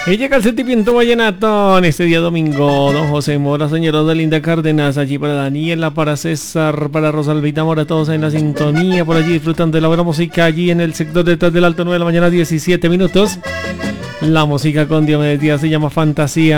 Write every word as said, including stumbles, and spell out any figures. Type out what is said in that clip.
Y llega el sentimiento vallenato en este día domingo. Don José Mora, señora Linda Cárdenas, allí para Daniela, para César, para Rosalvita Mora, todos en la sintonía, por allí disfrutando de la buena música, allí en el sector detrás del Alto, nueve de la mañana, diecisiete minutos. La música con Diomedes Díaz se llama Fantasía.